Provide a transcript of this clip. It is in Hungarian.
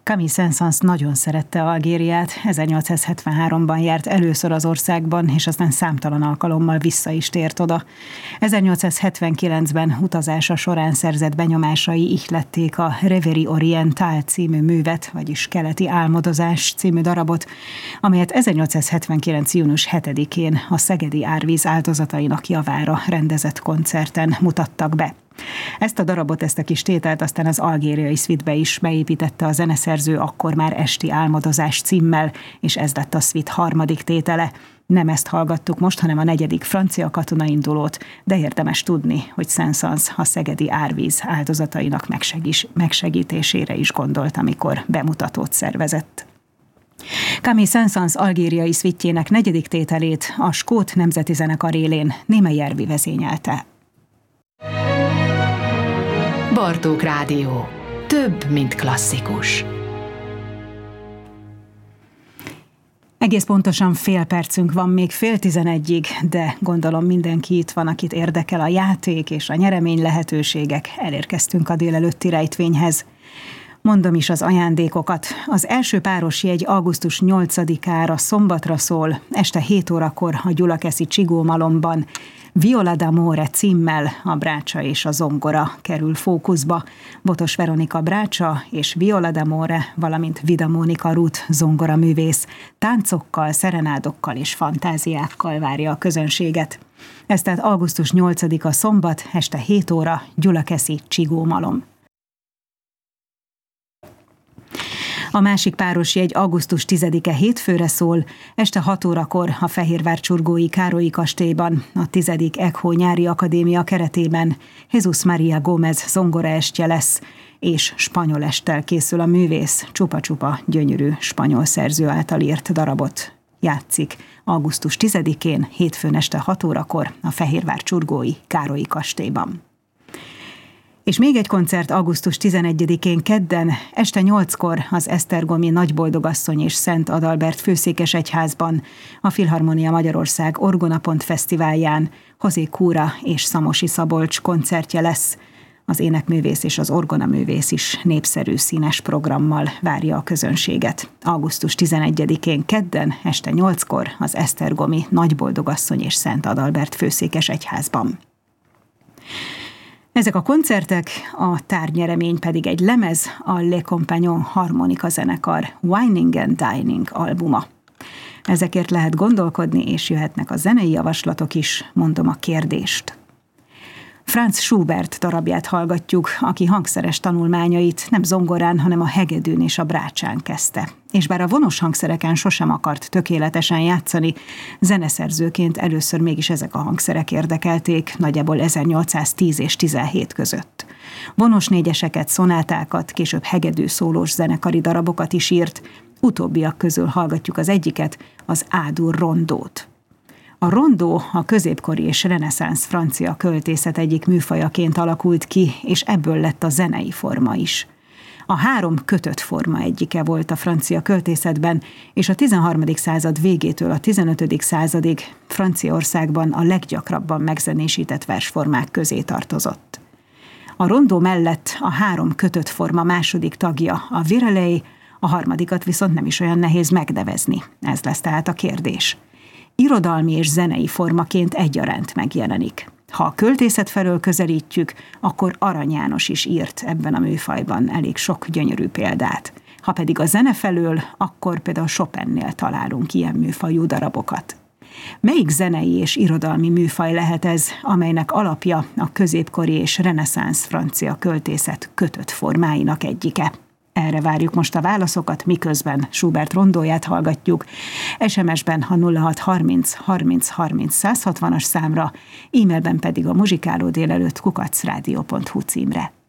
Camille Saint-Saëns nagyon szerette Algériát, 1873-ban járt először az országban, és aztán számtalan alkalommal vissza is tért oda. 1879-ben utazása során szerzett benyomásai ihlették a Rêverie orientale című művet, vagyis Keleti álmodozás című darabot, amelyet 1879. június 7-én a szegedi árvíz áldozatainak javára rendezett koncerten mutattak be. Ezt a darabot, ezt a kis tételt aztán az algériai szvitbe is beépítette a zeneszerző, akkor már Esti álmodozás címmel, és ez lett a szvit harmadik tétele. Nem ezt hallgattuk most, hanem a 4. francia katonaindulót, de érdemes tudni, hogy Saint-Saëns a szegedi árvíz áldozatainak megsegítésére is gondolt, amikor bemutatót szervezett. Camille Saint-Saëns algériai szvitjének 4. tételét a Skót Nemzeti Zenekar élén Németh Järvi vezényelte. Bartók Rádió. Több, mint klasszikus. Egész pontosan fél percünk van, még 10:30-ig, de gondolom mindenki itt van, akit érdekel a játék és a nyeremény lehetőségek. Elérkeztünk a délelőtti rejtvényhez. Mondom is az ajándékokat. Az első páros jegy augusztus 8-ára szombatra szól, este 7 órakor a Gyulakeszi Csigómalomban. Viola d'amore címmel a brácsa és a zongora kerül fókuszba. Botos Veronika brácsa és Viola d'amore, valamint Vida Mónika Ruth zongoraművész táncokkal, szerenádokkal és fantáziákkal várja a közönséget. Ez tehát augusztus 8-a szombat, este 7 óra, Gyulakeszi Csigómalom. A másik páros jegy augusztus 10-e hétfőre szól, este 6 órakor a Fehérvár-csurgói Károlyi kastélyban, a 10. ECHO nyári akadémia keretében Jesus Maria Gómez zongoraestje lesz, és spanyol esttel készül a művész, csupa-csupa gyönyörű spanyol szerző által írt darabot játszik augusztus 10-én, hétfőn este 6 órakor a Fehérvár-csurgói Károlyi kastélyban. És még egy koncert augusztus 11-én kedden, este 8-kor az Esztergomi Nagyboldogasszony és Szent Adalbert főszékesegyházban, a Filharmonia Magyarország Orgonapont Fesztiválján José Cura és Szamosi Szabolcs koncertje lesz. Az énekművész és az orgonaművész is népszerű színes programmal várja a közönséget. Augusztus 11-én kedden, este 8-kor az Esztergomi Nagyboldogasszony és Szent Adalbert főszékesegyházban. Ezek a koncertek, a tárgynyeremény pedig egy lemez, a Les Compagnons harmonika zenekar Wining and Dining albuma. Ezekért lehet gondolkodni, és jöhetnek a zenei javaslatok is, mondom a kérdést. Franz Schubert darabját hallgatjuk, aki hangszeres tanulmányait nem zongorán, hanem a hegedűn és a brácsán kezdte. És bár a vonos hangszereken sosem akart tökéletesen játszani, zeneszerzőként először mégis ezek a hangszerek érdekelték, nagyjából 1810 és 17 között. Vonos négyeseket, szonátákat, később hegedű szólós zenekari darabokat is írt, utóbbiak közül hallgatjuk az egyiket, az A-dur rondót. A rondó a középkori és reneszánsz francia költészet egyik műfajaként alakult ki, és ebből lett a zenei forma is. A 3 kötött forma egyike volt a francia költészetben, és a 13. század végétől a 15. századig Franciaországban a leggyakrabban megzenésített versformák közé tartozott. A rondó mellett a 3 kötött forma második tagja a virelei, a harmadikat viszont nem is olyan nehéz megnevezni. Ez lesz tehát a kérdés. Irodalmi és zenei formaként egyaránt megjelenik. Ha a költészet felől közelítjük, akkor Arany János is írt ebben a műfajban elég sok gyönyörű példát. Ha pedig a zene felől, akkor például Chopinnél találunk ilyen műfajú darabokat. Melyik zenei és irodalmi műfaj lehet ez, amelynek alapja a középkori és reneszánsz francia költészet kötött formáinak egyike? Erre várjuk most a válaszokat, miközben Schubert rondóját hallgatjuk. SMS-ben a 0630 30 30 160-as számra, e-mailben pedig a muzsikálódélelőtt @radio.hu címre.